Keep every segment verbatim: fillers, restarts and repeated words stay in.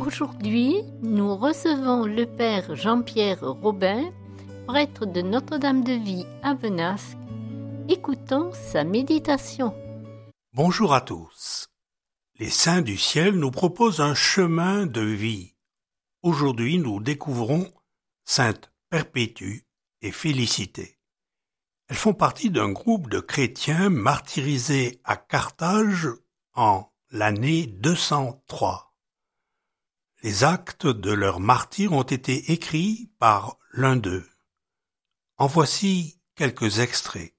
Aujourd'hui, nous recevons le Père Jean-Pierre Robin, prêtre de Notre-Dame-de-Vie à Venasque. Écoutons sa méditation. Bonjour à tous. Les saints du ciel nous proposent un chemin de vie. Aujourd'hui, nous découvrons Sainte Perpétue et Félicité. Elles font partie d'un groupe de chrétiens martyrisés à Carthage en l'année deux cent trois. Les actes de leur martyre ont été écrits par l'un d'eux. En voici quelques extraits.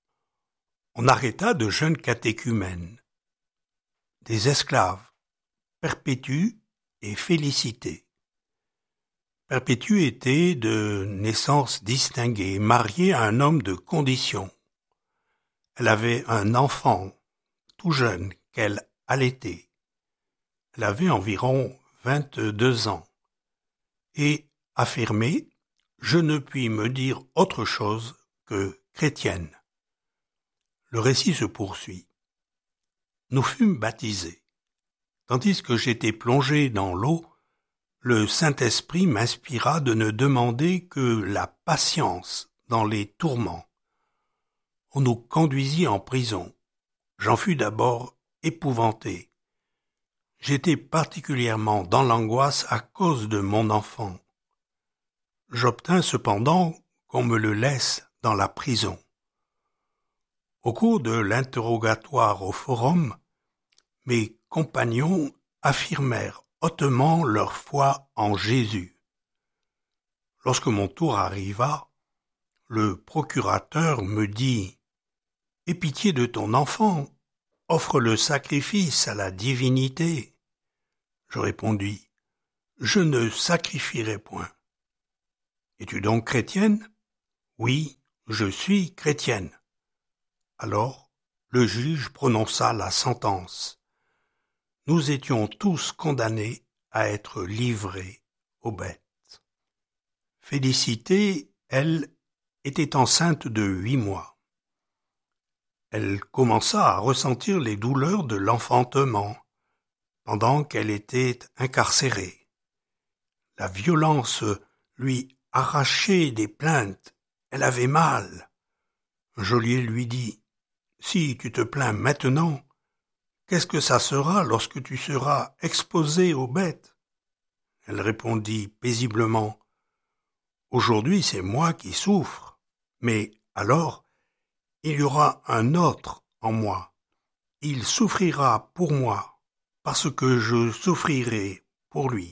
On arrêta de jeunes catéchumènes, des esclaves, Perpétue et Félicité. Perpétue était de naissance distinguée, mariée à un homme de condition. Elle avait un enfant, tout jeune, qu'elle allaitait. Elle avait environ vingt-deux ans, et affirmait « Je ne puis me dire autre chose que chrétienne ». Le récit se poursuit. Nous fûmes baptisés. Tandis que j'étais plongé dans l'eau, le Saint-Esprit m'inspira de ne demander que la patience dans les tourments. On nous conduisit en prison. J'en fus d'abord épouvanté. J'étais particulièrement dans l'angoisse à cause de mon enfant. J'obtins cependant qu'on me le laisse dans la prison. Au cours de l'interrogatoire au forum, mes compagnons affirmèrent hautement leur foi en Jésus. Lorsque mon tour arriva, le procurateur me dit « Aie pitié de ton enfant, offre le sacrifice à la divinité. » Je répondis « Je ne sacrifierai point. »« Es-tu donc chrétienne ?»« Oui, je suis chrétienne. » Alors, le juge prononça la sentence. Nous étions tous condamnés à être livrés aux bêtes. Félicité, elle, était enceinte de huit mois. Elle commença à ressentir les douleurs de l'enfantement pendant qu'elle était incarcérée. La violence lui arrachait des plaintes. Elle avait mal. Un geôlier lui dit « Si tu te plains maintenant, qu'est-ce que ça sera lorsque tu seras exposée aux bêtes ?» Elle répondit paisiblement « Aujourd'hui, c'est moi qui souffre, mais alors, il y aura un autre en moi. Il souffrira pour moi, parce que je souffrirai pour lui. »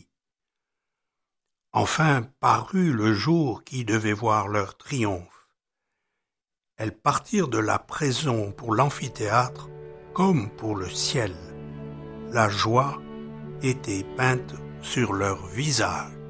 Enfin parut le jour qui devait voir leur triomphe. Elles partirent de la prison pour l'amphithéâtre comme pour le ciel. La joie était peinte sur leur visage.